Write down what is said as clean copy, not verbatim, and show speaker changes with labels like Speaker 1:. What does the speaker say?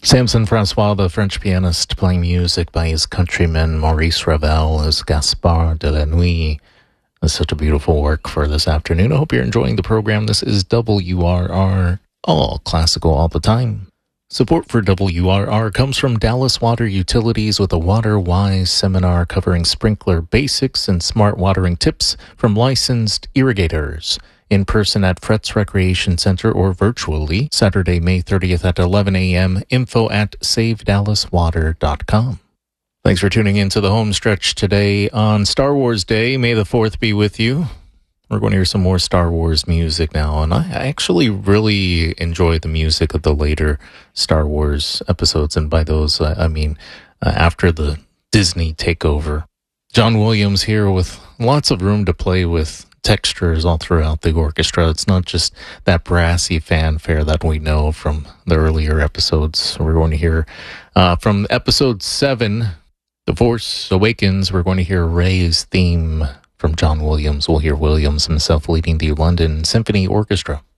Speaker 1: Samson Francois, the French pianist, playing music by his countryman Maurice Ravel as Gaspard de la Nuit. That's such a beautiful work for this afternoon. I hope you're enjoying the program. This is WRR, all classical all the time. Support for WRR comes from Dallas Water Utilities with a Water-Wise seminar covering sprinkler basics and smart watering tips from licensed irrigators. In person at Fretz Recreation Center or virtually, Saturday, May 30th at 11 a.m., info@savedallaswater.com. Thanks for tuning in to the home stretch today on Star Wars Day. May the 4th be with you. We're going to hear some more Star Wars music now, and I actually really enjoy the music of the later Star Wars episodes, and by those, I mean after the Disney takeover. John Williams here with lots of room to play with textures all throughout the orchestra. It's not just that brassy fanfare that we know from the earlier episodes. We're going to hear from episode 7, The Force Awakens, we're going to hear Rey's theme from John Williams. We'll hear Williams himself leading the London Symphony Orchestra.